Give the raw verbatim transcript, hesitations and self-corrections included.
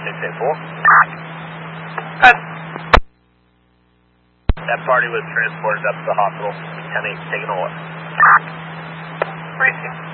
ten four. That party was transported up to the hospital. ten eight, taking a look. Racing.